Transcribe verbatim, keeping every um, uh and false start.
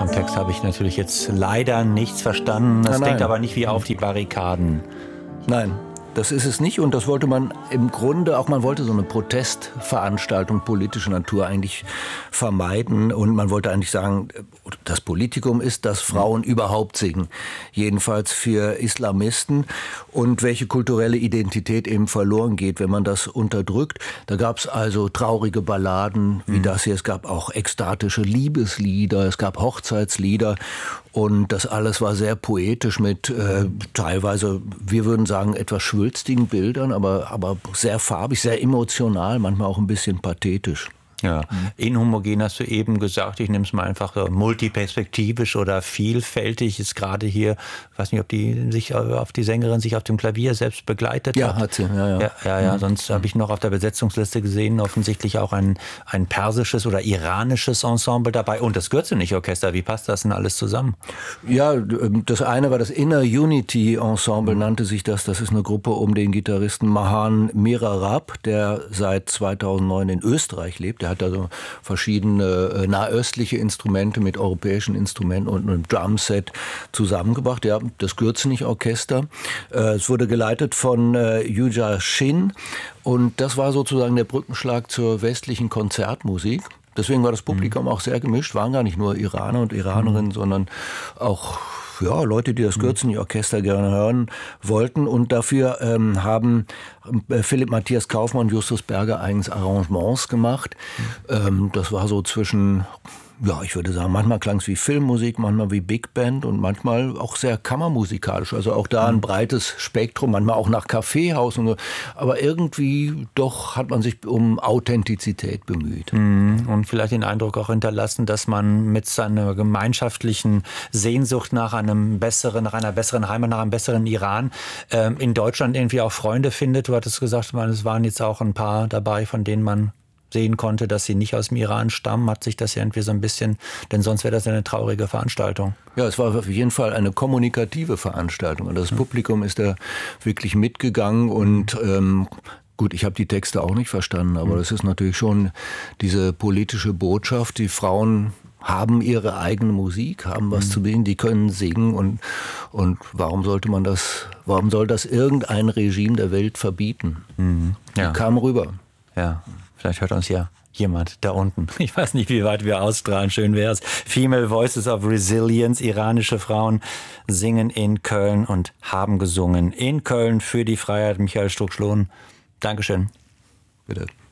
Vom Text habe ich natürlich jetzt leider nichts verstanden. Das Nein, klingt nein. aber nicht wie auf die Barrikaden. Nein, das ist es nicht und das wollte man im Grunde auch, man wollte so eine Protestveranstaltung politischer Natur eigentlich vermeiden und man wollte eigentlich sagen, das Politikum ist, dass Frauen überhaupt singen, jedenfalls für Islamisten und welche kulturelle Identität eben verloren geht, wenn man das unterdrückt. Da gab es also traurige Balladen wie mhm. das hier, es gab auch ekstatische Liebeslieder, es gab Hochzeitslieder und das alles war sehr poetisch mit äh, teilweise, wir würden sagen, etwas schwülstigen Bildern, aber, aber sehr farbig, sehr emotional, manchmal auch ein bisschen pathetisch. Ja, inhomogen hast du eben gesagt, ich nehme es mal einfach äh, multiperspektivisch oder vielfältig, ist gerade hier, ich weiß nicht, ob die sich auf die Sängerin sich auf dem Klavier selbst begleitet ja, hat. Ja, hat sie, ja, ja. Ja, ja, ja. Sonst habe ich noch auf der Besetzungsliste gesehen, offensichtlich auch ein, ein persisches oder iranisches Ensemble dabei und das Gürzenich-Orchester. Wie passt das denn alles zusammen? Ja, das eine war das Inner Unity Ensemble, mhm. nannte sich das. Das ist eine Gruppe um den Gitarristen Mahan Mirarab, der seit zweitausendneun in Österreich lebt. Der hat also verschiedene nahöstliche Instrumente mit europäischen Instrumenten und einem Drumset zusammengebracht. Ja, das Gürzenich-Orchester. Es wurde geleitet von Yuja Shin und das war sozusagen der Brückenschlag zur westlichen Konzertmusik. Deswegen war das Publikum mhm. auch sehr gemischt, waren gar nicht nur Iraner und Iranerinnen, mhm. sondern auch ja, Leute, die das Gürzenich-Orchester gerne hören wollten. Und dafür ähm, haben Philipp Matthias Kaufmann und Justus Berger eigens Arrangements gemacht. Mhm. Ähm, das war so zwischen... Ja, ich würde sagen, manchmal klang es wie Filmmusik, manchmal wie Big Band und manchmal auch sehr kammermusikalisch. Also auch da ein breites Spektrum, manchmal auch nach Kaffeehaus und so. Aber irgendwie doch hat man sich um Authentizität bemüht. Und vielleicht den Eindruck auch hinterlassen, dass man mit seiner gemeinschaftlichen Sehnsucht nach einem besseren, nach einer besseren Heimat, nach einem besseren Iran ähm, in Deutschland irgendwie auch Freunde findet. Du hattest gesagt, es waren jetzt auch ein paar dabei, von denen man sehen konnte, dass sie nicht aus dem Iran stammen, hat sich das ja irgendwie so ein bisschen, denn sonst wäre das eine traurige Veranstaltung. Ja, es war auf jeden Fall eine kommunikative Veranstaltung und das mhm. Publikum ist da wirklich mitgegangen und ähm, gut, ich habe die Texte auch nicht verstanden, aber mhm. das ist natürlich schon diese politische Botschaft, die Frauen haben ihre eigene Musik, haben was mhm. zu bieten, die können singen und, und warum sollte man das, warum soll das irgendein Regime der Welt verbieten? Mhm. Ja. Die kamen rüber. Ja. Vielleicht hört uns ja jemand da unten. Ich weiß nicht, wie weit wir ausstrahlen. Schön wäre es. Female Voices of Resilience. Iranische Frauen singen in Köln und haben gesungen in Köln für die Freiheit. Michael Strux-Lohn. Dankeschön. Bitte.